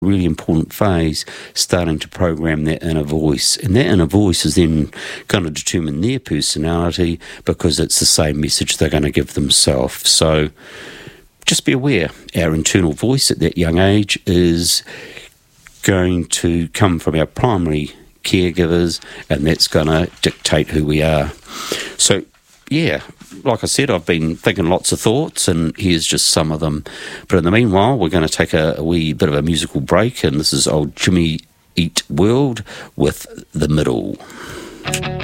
really important phase, starting to program that inner voice. And that inner voice is then going to determine their personality because it's the same message they're going to give themselves. So just be aware, our internal voice at that young age is going to come from our primary caregivers, and that's going to dictate who we are. So, yeah, like I said, I've been thinking lots of thoughts, and here's just some of them. But in the meanwhile, we're going to take a wee bit of a musical break, and this is old Jimmy Eat World with The Middle.